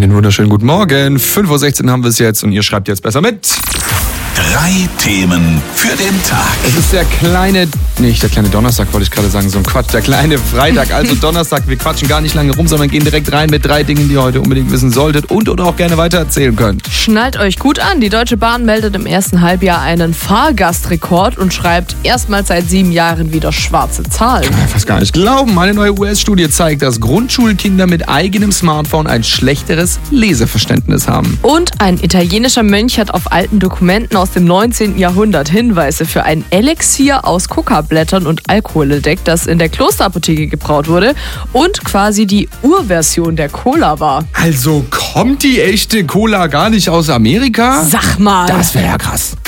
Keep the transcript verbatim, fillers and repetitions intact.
Einen wunderschönen guten Morgen. fünf Uhr sechzehn haben wir es jetzt und ihr schreibt jetzt besser mit. Drei Themen für den Tag. Es ist der kleine, nicht der kleine Donnerstag, wollte ich gerade sagen, so ein Quatsch. Der kleine Freitag, also Donnerstag. Wir quatschen gar nicht lange rum, sondern gehen direkt rein mit drei Dingen, die ihr heute unbedingt wissen solltet und oder auch gerne weitererzählen könnt. Schnallt euch gut an. Die Deutsche Bahn meldet im ersten Halbjahr einen Fahrgastrekord und schreibt erstmals seit sieben Jahren wieder schwarze Zahlen. Kann man fast gar nicht glauben. Eine neue U S-Studie zeigt, dass Grundschulkinder mit eigenem Smartphone ein schlechteres Leseverständnis haben. Und ein italienischer Mönch hat auf alten Dokumenten aus dem neunzehnten Jahrhundert Hinweise für ein Elixier aus Kokablättern und Alkohol entdeckt, das in der Klosterapotheke gebraut wurde und quasi die Urversion der Cola war. Also kommt die echte Cola gar nicht aus Amerika? Sag mal! Das wäre ja krass.